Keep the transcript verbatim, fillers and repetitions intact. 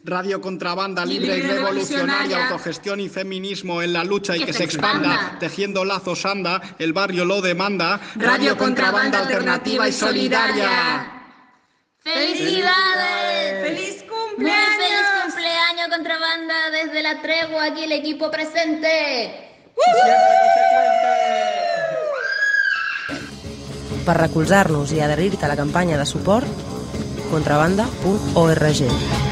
Radio Contrabanda, libre y revolucionaria, autogestión y feminismo en la lucha y que se expanda, tejiendo lazos anda, el barrio lo demanda. Radio Contrabanda, alternativa y solidaria. ¡Felicidades! ¡Feliz cumpleaños! Muy feliz cumpleaños, Contrabanda, desde la tregua, aquí el equipo presente. Per recolzar-nos i adherir-te a la campanya de suport, contrabanda punt org.